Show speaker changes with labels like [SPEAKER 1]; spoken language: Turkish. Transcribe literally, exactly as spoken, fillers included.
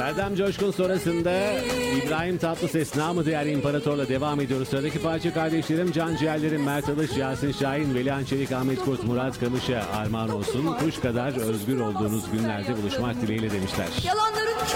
[SPEAKER 1] Serdar Coşkun sonrasında İbrahim Tatlıses namı değer imparatorla devam ediyoruz. Sıradaki parça kardeşlerim Can Ciğerlerim, Mert Alış, Yasin Şahin, Velihan Çelik, Ahmet Kurt, Murat Kamış'a armağan olsun. Kuş kadar özgür olduğunuz günlerde buluşmak dileğiyle demişler.
[SPEAKER 2] Yalanların